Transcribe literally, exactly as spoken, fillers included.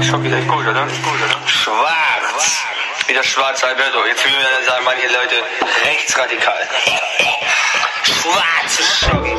Schocki, ist gut, oder? Gut, oder? Schwarz. Wieder schwarz, Alberto. Jetzt will mir sagen manche Leute rechtsradikal. Schwarze Schocki.